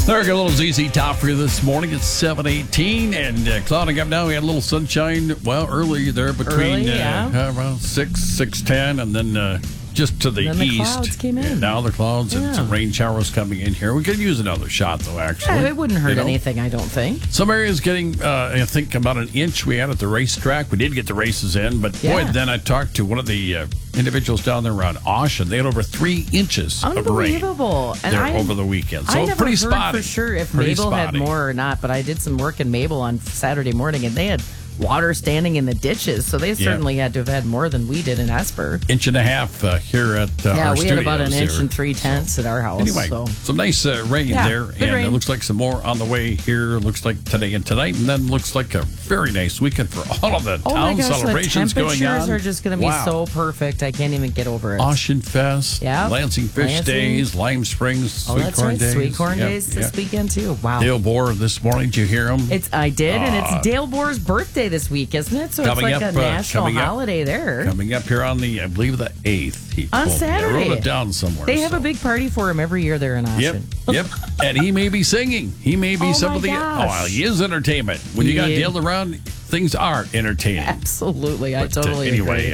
There we go, a little ZZ Top for you this morning. It's 7:18 and clouding up now. We had a little sunshine, early there between around 6:10, and then just to the then east. The clouds came in. And now the clouds and some rain showers coming in here. We could use another shot, though, actually. Yeah, it wouldn't hurt anything, I don't think. Some areas getting, I think, about an inch we had at the racetrack. We did get the races in, but boy, then I talked to one of the individuals down there around Ocean. They had over 3 inches of rain. Unbelievable. And over the weekend. So I never pretty heard spotty. for sure if Mabel had more or not, but I did some work in Mabel on Saturday morning, and they had water standing in the ditches, so they certainly had to have had more than we did in Esper. Inch and a half here at our studios. We had about an inch and 3/10 at our house. Anyway, some nice rain there, and rain. it looks like some more on the way here. Looks like today and tonight, and then looks like a very nice weekend for all of the town celebrations going on. The temperatures are just going to be so perfect. I can't even get over it. Ocean Fest, Lansing Fish Days, Lime Springs, Sweet Corn Days. Sweet Corn Days this weekend, too. Wow. Dale Bohr this morning, did you hear him? I did, and it's Dale Bohr's birthday this week, isn't it? So it's like a national holiday there. Coming up here on I believe the 8th. On Saturday. I wrote it down somewhere. They have a big party for him every year there in Ocean. Yep. And he may be singing. He may be some of the... he is entertainment. When you got Dale around, things are entertaining. Absolutely. I totally agree.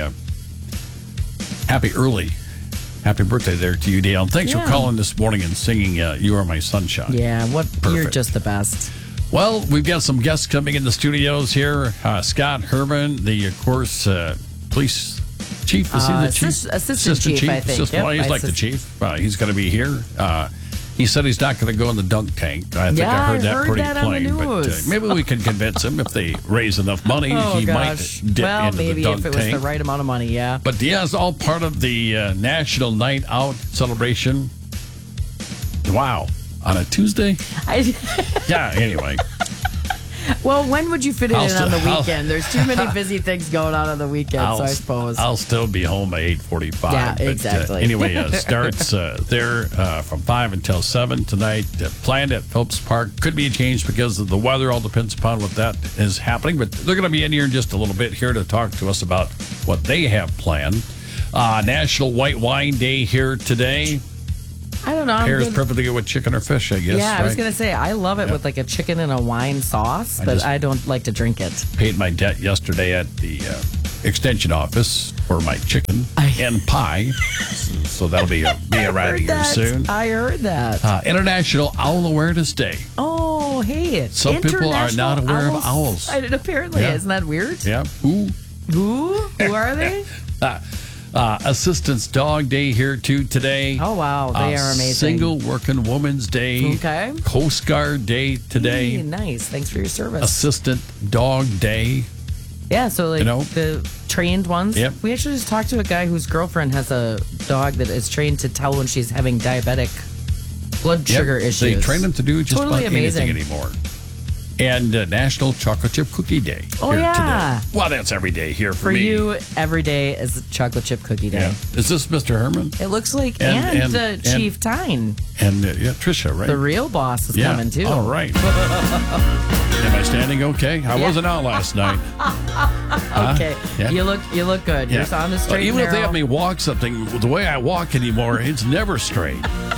Happy birthday there to you, Dale. Thanks for calling this morning and singing You Are My Sunshine. Yeah, you're just the best. Well, we've got some guests coming in the studios here. Scott Herman, of course, police chief. Is he the chief? Assistant chief, I think. He's like the chief. He's going to be here. He said he's not going to go in the dunk tank. I think I heard that pretty plain. But maybe we can convince him if they raise enough money, he might dip into the dunk tank. Maybe if it was the right amount of money, But it's all part of the National Night Out celebration. Wow. On a Tuesday? Anyway. Well, when would you fit it in on the weekend? There's too many busy things going on the weekend, I suppose. I'll still be home at 8:45. Yeah, exactly. Anyway, starts there from 5 until 7 tonight. Planned at Phillips Park. Could be changed because of the weather. All depends upon what that is happening. But they're going to be in here in just a little bit here to talk to us about what they have planned. National White Wine Day here today. I don't know. Pairs perfectly good with chicken or fish, I guess. Yeah, I was going to say, I love it with like a chicken and a wine sauce, but I don't like to drink it. Paid my debt yesterday at the extension office for my chicken and pie. So that'll be around here soon. I heard that. International Owl Awareness Day. Oh, hey. Some people are not aware of owls. Apparently. Isn't that weird? Yeah. Who are they? Assistance Dog Day here too today. Oh wow, they are amazing. Single Working Woman's Day. Okay. Coast Guard Day today. Hey, nice. Thanks for your service. Assistant Dog Day. Yeah, so the trained ones. Yep. We actually just talked to a guy whose girlfriend has a dog that is trained to tell when she's having diabetic blood sugar issues. They train them to do just totally about anything anymore. And National Chocolate Chip Cookie Day. Oh, yeah. Today. Well, that's every day here for me. For you, every day is Chocolate Chip Cookie Day. Yeah. Is this Mr. Herman? It looks like, and Chief Tyne. And Tricia, right? The real boss is coming, too. All right. Am I standing okay? I wasn't out last night. Okay. Yeah. You look good. You're on the straight even if they have me walk something, the way I walk anymore, it's never straight.